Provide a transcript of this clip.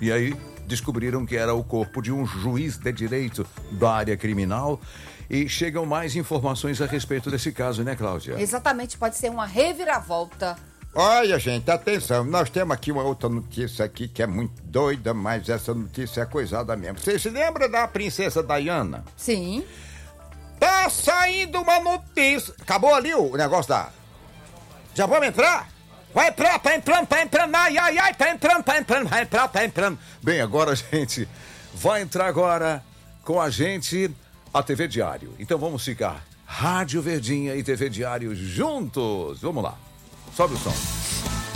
E aí descobriram que era o corpo de um juiz de direito da área criminal. E chegam mais informações a respeito desse caso, né, Cláudia? Exatamente, pode ser uma reviravolta. Olha, gente, atenção, nós temos aqui uma outra notícia aqui que é muito doida, mas essa notícia é coisada mesmo. Você se lembra da princesa Diana? Sim. Tá saindo uma notícia. Acabou ali o negócio da... Já vamos entrar? Vai entrar, tá entrando, ai, tá entrando. Bem, agora, gente, vai entrar agora com a gente a TV Diário. Então vamos ficar Rádio Verdinha e TV Diário juntos. Vamos lá. Sobe o som.